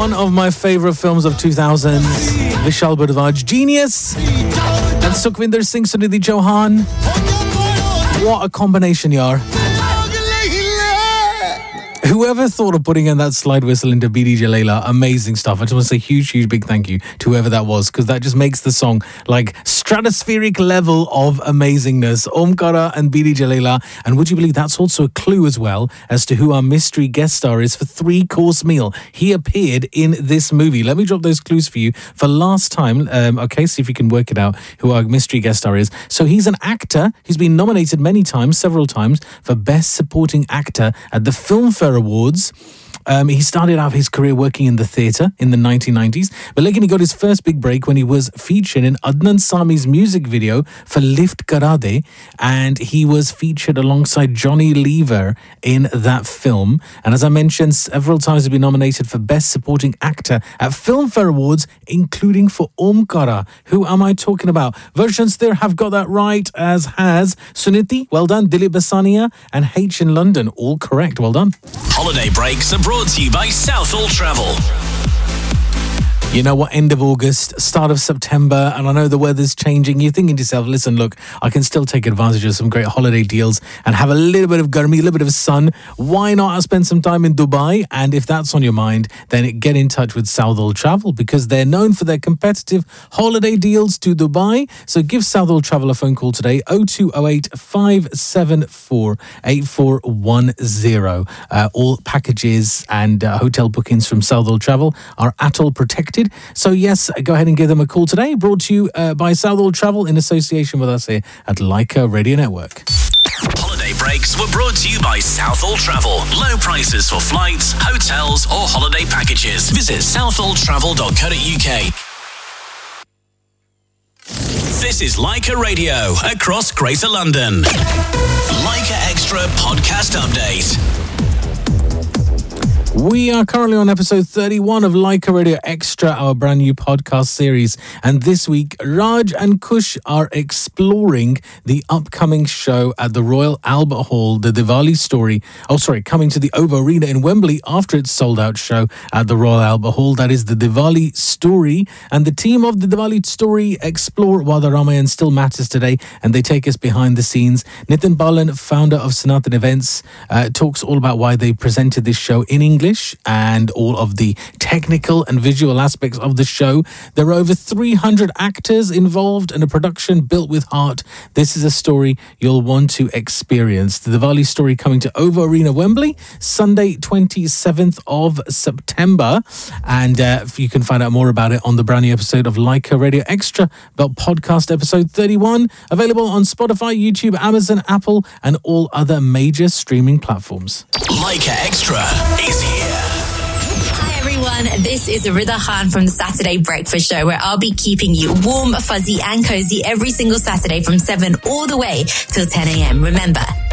one of my favourite films of 2000s, Vishal Bardwaj, Genius, and Sukhvinder Singh, Sunidhi Chauhan. What a combination, yaar. Whoever thought of putting in that slide whistle into BD Jalila, amazing stuff. I just want to say huge, big thank you to whoever that was, because that just makes the song like stratospheric level of amazingness. Omkara and BD Jalila. And would you believe that's also a clue as well as to who our mystery guest star is for 3-course meal. He appeared in this movie. Let me drop those clues for you for last time. Okay, see if you can work it out who our mystery guest star is. So he's an actor. He's been nominated many times, several times, for Best Supporting Actor at the Filmfare Awards. He started out his career working in the theatre in the 1990s, but later he got his first big break when he was featured in Adnan Sami's music video for Lift Kara De, and he was featured alongside Johnny Lever in that film. And as I mentioned, several times he's been nominated for Best Supporting Actor at Filmfare Awards, including for Omkara. Who am I talking about? Versions there have got that right, as has Suniti, well done, Dilip Basania, and H in London, all correct, well done. Holiday breaks are brought to you by Southall Travel. You know what, end of August, start of September, and I know the weather's changing. You're thinking to yourself, listen, look, I can still take advantage of some great holiday deals and have a little bit of garmi, a little bit of sun. Why not spend some time in Dubai? And if that's on your mind, then get in touch with Southall Travel, because they're known for their competitive holiday deals to Dubai. So give Southall Travel a phone call today, 0208 574 8410. All packages and hotel bookings from Southall Travel are ATOL protected. So yes, go ahead and give them a call today. Brought to you by Southall Travel in association with us here at Leica Radio Network. Holiday breaks were brought to you by Southall Travel. Low prices for flights, hotels or holiday packages. Visit southalltravel.co.uk. This is Leica Radio across Greater London. Leica Extra Podcast Update. We are currently on episode 31 of Leica Radio Extra, our brand new podcast series. And this week, Raj and Kush are exploring the upcoming show at the Royal Albert Hall, the Diwali Story. Coming to the OVO Arena in Wembley after its sold-out show at the Royal Albert Hall. That is the Diwali Story. And the team of the Diwali Story explore why the Ramayan still matters today, and they take us behind the scenes. Nitin Balan, founder of Sanatan Events, talks all about why they presented this show in English and all of the technical and visual aspects of the show. There are over 300 actors involved in a production built with heart. This is a story you'll want to experience. The Diwali Story coming to OVO Arena, Wembley, Sunday, 27th of September. And you can find out more about it on the brand new episode of Leica Radio Extra, about podcast episode 31, available on Spotify, YouTube, Amazon, Apple, and all other major streaming platforms. Leica Extra is here. Hi everyone, this is Rida Khan from the Saturday Breakfast Show, where I'll be keeping you warm, fuzzy and cozy every single Saturday from 7 all the way till 10 a.m. Remember,